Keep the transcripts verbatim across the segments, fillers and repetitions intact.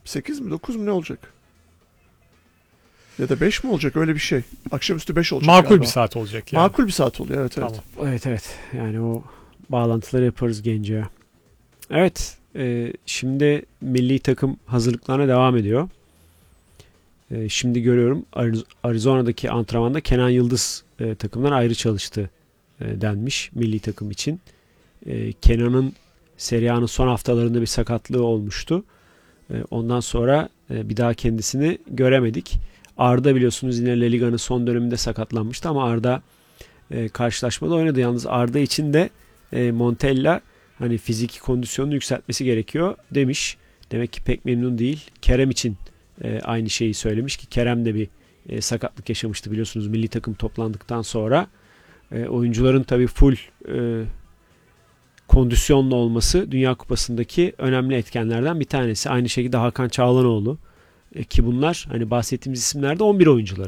sekiz mi dokuz mu ne olacak? Ya da beş mi olacak, öyle bir şey. Akşamüstü beş olacak Makul galiba. bir saat olacak yani. Makul bir saat oluyor, evet evet. Tamam. Evet evet. Yani o bağlantıları yaparız Gence'ye. Evet. E, şimdi milli takım hazırlıklarına devam ediyor. E, şimdi görüyorum Ariz- Arizona'daki antrenmanda Kenan Yıldız e, takımdan ayrı çalıştı e, denmiş milli takım için. E, Kenan'ın Serie A'nın son haftalarında bir sakatlığı olmuştu. E, ondan sonra e, bir daha kendisini göremedik. Arda biliyorsunuz yine La Liga'nın son döneminde sakatlanmıştı ama Arda e, karşılaşmada oynadı. Yalnız Arda için de e, Montella hani fiziki kondisyonunu yükseltmesi gerekiyor demiş. Demek ki pek memnun değil. Kerem için e, aynı şeyi söylemiş ki Kerem de bir e, sakatlık yaşamıştı biliyorsunuz milli takım toplandıktan sonra. E, oyuncuların tabii full e, kondisyonlu olması Dünya Kupası'ndaki önemli etkenlerden bir tanesi. Aynı şekilde Hakan Çağlanoğlu e, ki bunlar hani bahsettiğimiz isimlerde on bir oyuncuları.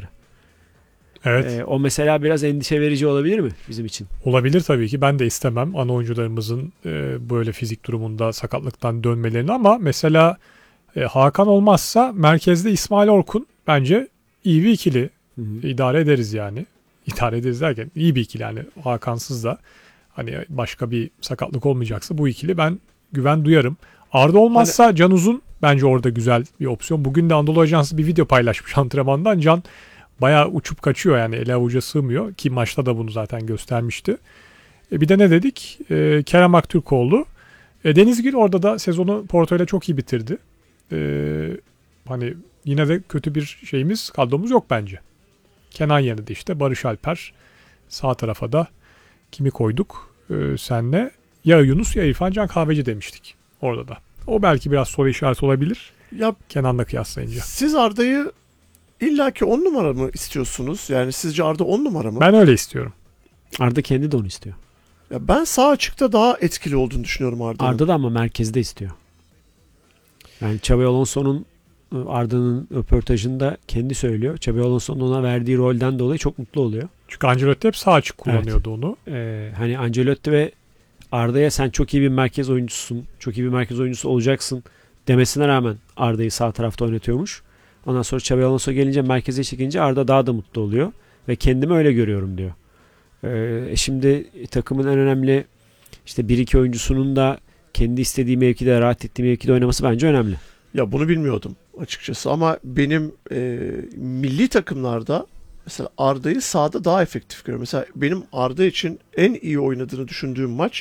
Evet. E, o mesela biraz endişe verici olabilir mi bizim için? Olabilir tabii ki. Ben de istemem ana oyuncularımızın e, böyle fizik durumunda sakatlıktan dönmelerini ama mesela e, Hakan olmazsa merkezde İsmail Orkun bence iyi bir ikili. Hı hı. İdare ederiz yani. İdare ederiz derken iyi bir ikili yani Hakan'sız da hani başka bir sakatlık olmayacaksa bu ikili ben güven duyarım. Arda olmazsa hani... Can Uzun bence orada güzel bir opsiyon. Bugün de Anadolu Ajansı bir video paylaşmış antrenmandan. Can bayağı uçup kaçıyor yani ele avuca sığmıyor ki maçta da bunu zaten göstermişti. E bir de ne dedik? E, Kerem Aktürkoğlu. E, Denizgil orada da sezonu Porto ile çok iyi bitirdi. E, hani yine de kötü bir şeyimiz kadromuz yok bence. Kenan yerine de işte Barış Alper. Sağ tarafa da kimi koyduk ee, senle? Ya Yunus ya İrfan Can Kahveci demiştik orada da. O belki biraz soru işareti olabilir. Ya Kenan'la kıyaslayınca. siz Arda'yı illaki on numara mı istiyorsunuz? Yani sizce Arda on numara mı? Ben öyle istiyorum. Arda kendi de onu istiyor. Ya ben sağ açıkta daha etkili olduğunu düşünüyorum Arda'nın. Arda da ama merkezde istiyor. Yani Xabi Alonso'nun Arda'nın röportajında kendi söylüyor. Xabi Alonso'nun ona verdiği rolden dolayı çok mutlu oluyor. Çünkü Ancelotti hep sağ açık kullanıyordu evet. onu. Ee, hani Ancelotti ve Arda'ya sen çok iyi bir merkez oyuncusun, çok iyi bir merkez oyuncusu olacaksın demesine rağmen Arda'yı sağ tarafta oynatıyormuş. Ondan sonra Xabi Alonso gelince merkeze çekince Arda daha da mutlu oluyor. Ve kendimi öyle görüyorum diyor. Ee, şimdi takımın en önemli işte bir iki oyuncusunun da kendi istediği mevkide, rahat ettiği mevkide oynaması bence önemli. Ya bunu bilmiyordum açıkçası ama benim e, milli takımlarda mesela Arda'yı sahada daha efektif görüyorum. Mesela benim Arda için en iyi oynadığını düşündüğüm maç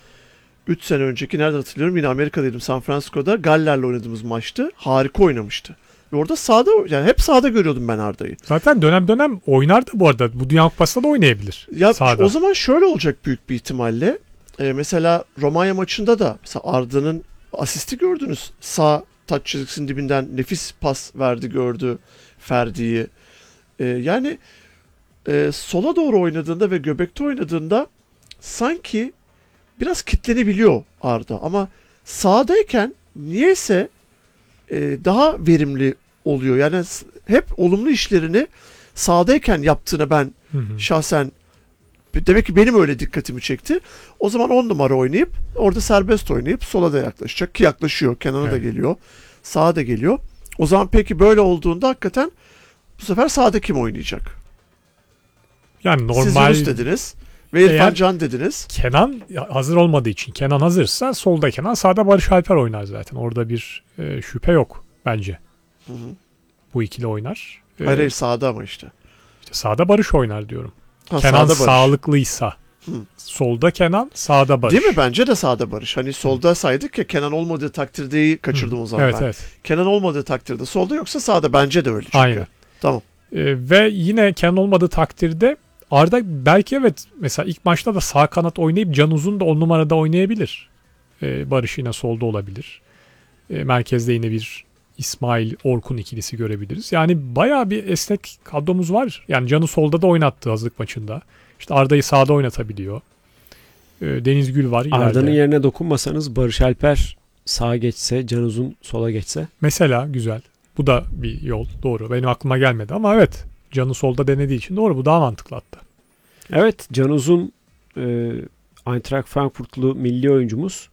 üç sene önceki, nerede hatırlıyorum, yine Amerika'daydım, San Francisco'da Galler'le oynadığımız maçtı. Harika oynamıştı. Ve orada sahada, yani hep sahada görüyordum ben Arda'yı. Zaten dönem dönem oynardı bu arada. Bu Dünya Kupası'nda da oynayabilir. Ya sahada. O zaman şöyle olacak büyük bir ihtimalle. Ee, mesela Romanya maçında da mesela Arda'nın asisti gördünüz. Sağ taç çizgisinin dibinden nefis pas verdi, gördü Ferdi'yi. Ee, yani e, sola doğru oynadığında ve göbekte oynadığında sanki biraz kitlenebiliyor Arda. Ama sağdayken niyeyse e, daha verimli oluyor. Yani hep olumlu işlerini sağdayken yaptığını ben hı hı. şahsen, demek ki benim öyle dikkatimi çekti. O zaman on numara oynayıp orada serbest oynayıp sola da yaklaşacak ki yaklaşıyor. Kenan'a evet. da geliyor. Sağa da geliyor. O zaman peki böyle olduğunda hakikaten bu sefer sağda kim oynayacak? Yani normal. Siz Yunus dediniz ve İrfan Can dediniz. Kenan hazır olmadığı için, Kenan hazırsa solda Kenan, sağda Barış Alper oynar zaten. Orada bir e, şüphe yok bence. Hı hı. Bu ikili oynar. Hayır hayır, sağda ama işte. İşte sağda Barış oynar diyorum. Ha, Kenan Barış. sağlıklıysa. Hı. Solda Kenan, sağda Barış. Değil mi? Bence de sağda Barış. Hani solda saydık ya, Kenan olmadığı takdirdeyi kaçırdım Hı. o zaman evet, ben. Evet. Kenan olmadığı takdirde solda, yoksa sağda, bence de öyle çünkü. Aynen. Tamam. Ee, ve yine Kenan olmadığı takdirde Arda belki evet mesela ilk maçta da sağ kanat oynayıp Can Uzun da on numarada oynayabilir. Ee, Barış yine solda olabilir. Ee, merkezde yine bir İsmail Orkun ikilisi görebiliriz. Yani bayağı bir esnek kadromuz var. Yani Can'ı solda da oynattı hazırlık maçında. İşte Arda'yı sağda oynatabiliyor. Ee, Deniz Gül var ileride. Arda'nın yerine dokunmasanız Barış Alper sağa geçse, Can Uzun sola geçse. Mesela güzel. Bu da bir yol. Doğru. Benim aklıma gelmedi ama evet. Can'ı solda denediği için doğru. Bu daha mantıklı hatta. Evet. Can Uzun e, Eintracht Frankfurtlu milli oyuncumuz.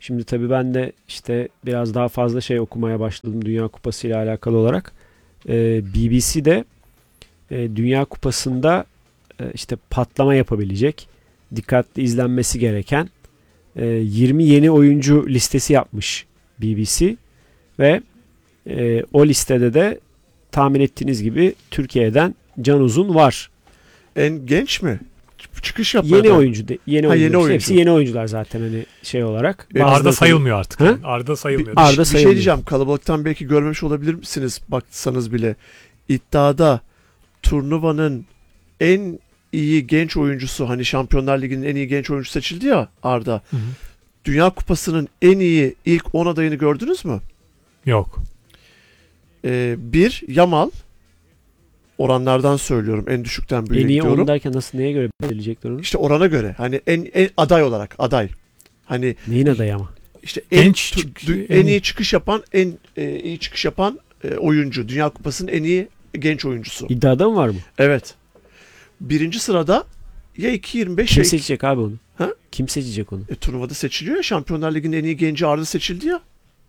Şimdi tabii ben de işte biraz daha fazla şey okumaya başladım Dünya Kupası ile alakalı olarak. Ee, B B C'de e, Dünya Kupası'nda e, işte patlama yapabilecek, dikkatli izlenmesi gereken e, yirmi yeni oyuncu listesi yapmış B B C ve e, o listede de tahmin ettiğiniz gibi Türkiye'den Can Uzun var. En genç mi? Çıkış yapmaya Yeni da- oyuncu de, yeni Ha, oyuncu. yeni oyuncu. Hepsi yeni oyuncular zaten hani şey olarak. E, Bazıları Arda tabii- sayılmıyor artık. Ha? yani. Arda sayılmıyor. Arda Bir şey sayılmıyor. diyeceğim. Kalabalıktan belki görmemiş olabilir misiniz baksanız bile. İddiada turnuvanın en iyi genç oyuncusu, hani Şampiyonlar Ligi'nin en iyi genç oyuncusu seçildi ya Arda. Hı hı. Dünya Kupası'nın en iyi ilk on adayını gördünüz mü? Yok. Ee, bir Yamal. Oranlardan söylüyorum. En düşükten büyüğe En iyi gidiyorum. on derken nasıl, neye göre belirleyecekler onu? İşte orana göre. Hani en, en aday olarak aday. Hani Neyin adayı ama? işte en, Genç tu- çık- dü- en en iyi iyi. çıkış yapan, en e, iyi çıkış yapan e, oyuncu. Dünya Kupası'nın en iyi genç oyuncusu. İddiada mı var mı? Evet. Birinci sırada ya iki yirmi beş Kim ya seçecek abi onu? Ha? Kim seçecek onu? e, turnuvada seçiliyor ya. Şampiyonlar Ligi'nin en iyi genci Arda seçildi ya.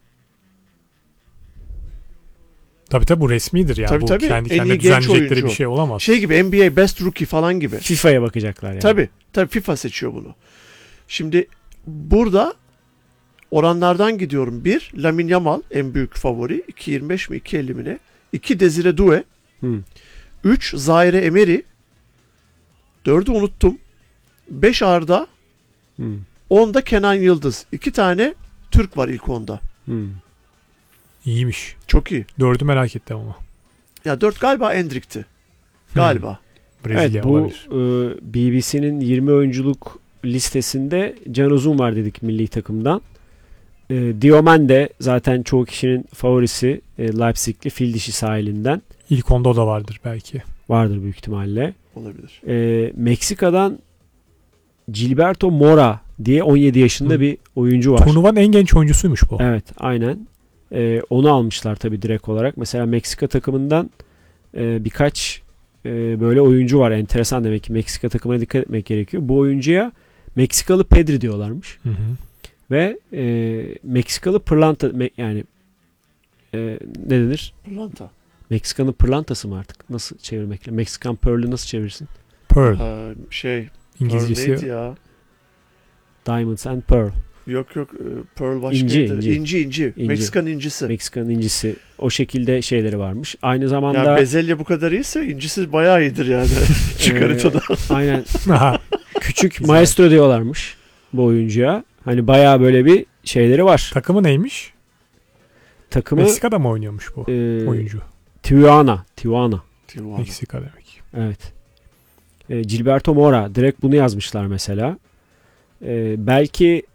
Tabii tabii bu resmidir yani. Tabii, bu tabii. kendi En kendine iyi genç düzenleyecekleri oyuncu. bir şey olamaz. Şey gibi, N B A Best Rookie falan gibi. FIFA'ya bakacaklar yani. Tabii. Tabii FIFA seçiyor bunu. Şimdi burada oranlardan gidiyorum. Bir, Lamine Yamal en büyük favori. iki yirmi beş mi iki elli mi ne? iki Desire Doué. Hı. üç Zaire Emery. dördü unuttum. beş Arda. Hı. onda Kenan Yıldız. iki tane Türk var ilk onda. Hı. İyiymiş. Çok iyi. Dördü merak ettim ama. Ya dört galiba Endrick'ti. Galiba. Brezilya Evet, bu olabilir. e, B B C'nin yirmi oyunculuk listesinde Can Uzun var dedik milli takımdan. E, Diomande zaten çoğu kişinin favorisi, e, Leipzig'li fil dişi sahilinden İlk onda o da vardır belki. vardır büyük ihtimalle. Olabilir. E, Meksika'dan Gilberto Mora diye on yedi yaşında Hı. bir oyuncu var. Turnuvanın en genç oyuncusuymuş bu. Evet, aynen. E, onu almışlar tabii direkt olarak. Mesela Meksika takımından e, birkaç e, böyle oyuncu var. Enteresan, demek ki Meksika takımına dikkat etmek gerekiyor. Bu oyuncuya Meksikalı Pedri diyorlarmış. Hı hı. Ve e, Meksikalı pırlanta me- yani e, ne denir? Pırlanta. Meksikanın pırlantası mı artık? Nasıl çevirmekle? Meksikan Pearl'ü nasıl çevirsin? Pearl. Ha, şey. İngilizcesi. Pearl neydi ya? Diamonds and Pearl. Yok yok. e, Pearl başkaydı. İnci, İnci, inci. inci. İnci. Meksikan incisi. Meksikanın incisi. O şekilde şeyleri varmış. Aynı zamanda Ya bezelye bu kadar iyiyse incisi bayağı iyidir yani. Çık Ee, haritada. aynen Aha. küçük Güzel. maestro diyorlarmış bu oyuncuya. Hani bayağı böyle bir şeyleri var. Takımı neymiş? Takımı Meksika'da mı oynuyormuş bu e, oyuncu? Tijuana. Tijuana. Tijuana. Meksika demek. Evet. E, Gilberto Mora. Direkt bunu yazmışlar mesela. E, belki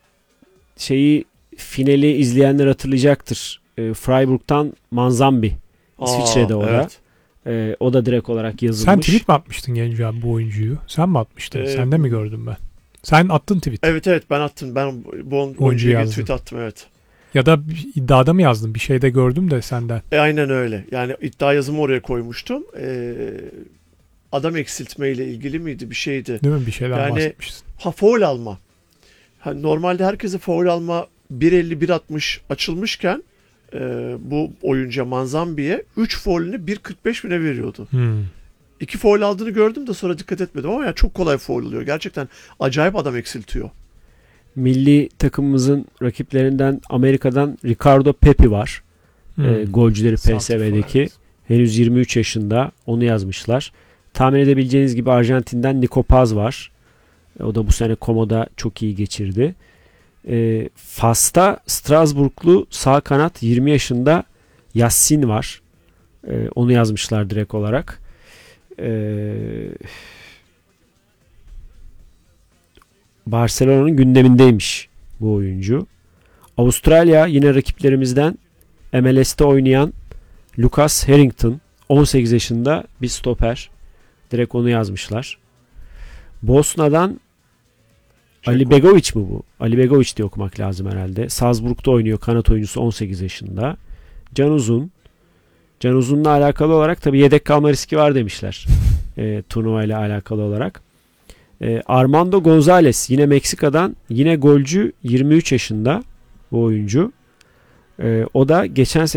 şeyi, finali izleyenler hatırlayacaktır. E, Freiburg'tan Manzambi. İsviçre'de o da. evet. E, o da direkt olarak yazılmış. Sen tweet mi atmıştın Genco abi bu oyuncuyu? Sen mi atmıştın? Ee, Sende mi gördüm ben? Sen attın tweet. Evet evet ben attım. Ben bu oyuncuya bir yazdın. tweet attım evet. Ya da bir iddiada mı yazdın? Bir şeyde gördüm de senden. E, aynen öyle. Yani iddia yazımı oraya koymuştum. E, adam eksiltme ile ilgili miydi bir şeydi. Değil mi? Bir şeyden Yani- bahsetmiştin. Ha foul alma. Ha, normalde herkese foul alma bir elli bir altmış açılmışken e, bu oyuncuya Manzambi'ye üç faulünü bir kırk beş bine veriyordu. Hmm. İki foul aldığını gördüm de sonra dikkat etmedim ama yani çok kolay foul oluyor. Gerçekten acayip adam eksiltiyor. Milli takımımızın rakiplerinden Amerika'dan Ricardo Pepi var. Hmm. E, golcüleri P S Santrfor, V'deki. evet. Henüz yirmi üç yaşında. Onu yazmışlar. Tahmin edebileceğiniz gibi Arjantin'den Nico Paz var. E, O da bu sene Como'da çok iyi geçirdi. E, Fas'ta Strasbourglu sağ kanat yirmi yaşında Yassin var. E, onu yazmışlar direkt olarak. E, Barcelona'nın gündemindeymiş bu oyuncu. Avustralya yine rakiplerimizden M L S'te oynayan Lucas Harrington, on sekiz yaşında bir stoper. Direkt onu yazmışlar. Bosna'dan Ali Begovic mi bu? Ali Begovic diye okumak lazım herhalde. Salzburg'da oynuyor. Kanat oyuncusu, on sekiz yaşında. Can Uzun. Can Uzun'la alakalı olarak tabii yedek kalma riski var demişler. E, turnuva ile alakalı olarak. E, Armando Gonzalez yine Meksika'dan, yine golcü, yirmi üç yaşında bu oyuncu. E, o da geçen